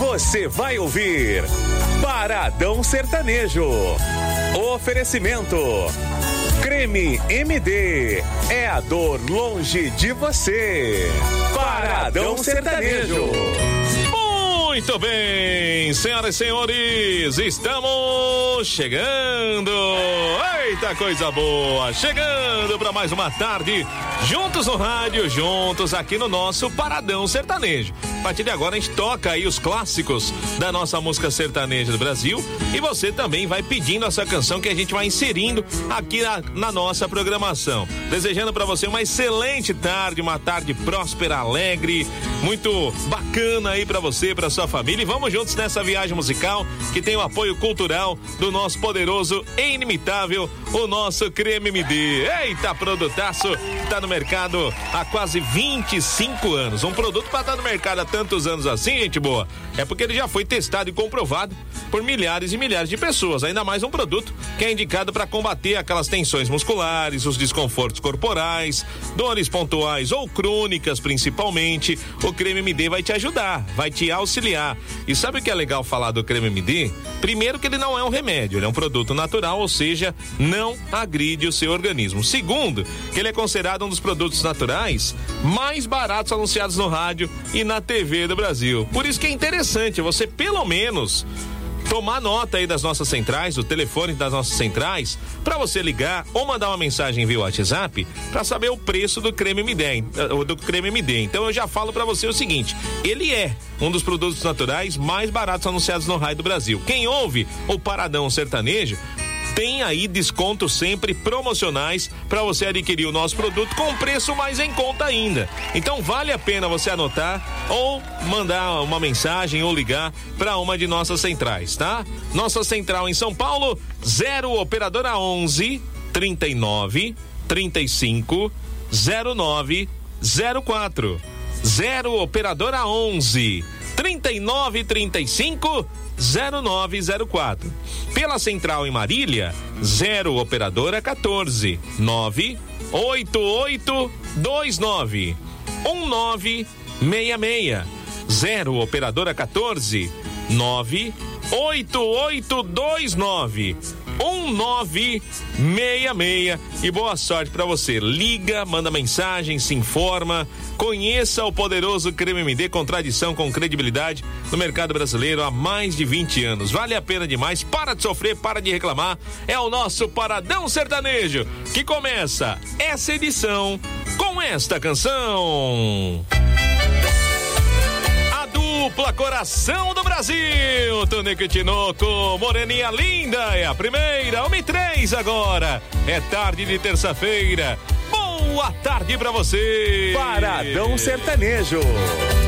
Você vai ouvir Paradão Sertanejo. Oferecimento Creme MD, é a dor longe de você. Paradão Sertanejo. Muito bem, senhoras e senhores, estamos chegando. Eita, coisa boa, chegando para mais uma tarde, juntos no rádio, juntos aqui no nosso Paradão Sertanejo. A partir de agora a gente toca aí os clássicos da nossa música sertaneja do Brasil e você também vai pedindo essa canção que a gente vai inserindo aqui na nossa programação. Desejando para você uma excelente tarde, uma tarde próspera, alegre, muito bacana aí para você, para sua família, e vamos juntos nessa viagem musical que tem o apoio cultural do nosso poderoso e inimitável, o nosso Creme MD. Eita, produtaço, tá no mercado há quase 25 anos, um produto para estar no mercado há tantos anos assim, gente boa, é porque ele já foi testado e comprovado por milhares e milhares de pessoas, ainda mais um produto que é indicado para combater aquelas tensões musculares, os desconfortos corporais, dores pontuais ou crônicas principalmente. O Creme MD vai te ajudar, vai te auxiliar. E sabe o que é legal falar do Creme MD? Primeiro que ele não é um remédio, ele é um produto natural, ou seja, não agride o seu organismo. Segundo, que ele é considerado um dos produtos naturais mais baratos anunciados no rádio e na TV do Brasil. Por isso que é interessante você pelo menos tomar nota aí das nossas centrais, do telefone das nossas centrais, para você ligar ou mandar uma mensagem via WhatsApp para saber o preço do Creme MD. Então eu já falo para você o seguinte: ele é um dos produtos naturais mais baratos anunciados no raio do Brasil. Quem ouve o Paradão Sertanejo tem aí descontos sempre promocionais para você adquirir o nosso produto com preço mais em conta ainda. Então vale a pena você anotar ou mandar uma mensagem ou ligar para uma de nossas centrais, tá? Nossa central em São Paulo, 0 operadora 11 39 35 09 04. 0 operadora 11 39 35 0904. Pela central em Marília, 0 operadora 14 98829 1966. 0 operadora 14 98829 1966. E boa sorte pra você. Liga, manda mensagem, se informa, conheça o poderoso Creme MD com tradição, com credibilidade no mercado brasileiro há mais de 20 anos. Vale a pena demais. Para de sofrer, para de reclamar. É o nosso Paradão Sertanejo que começa essa edição com esta canção. Dupla Coração do Brasil, Tonico e Tinoco, Moreninha Linda é a primeira, 1h03 agora, é tarde de terça-feira, boa tarde pra você. Paradão Sertanejo.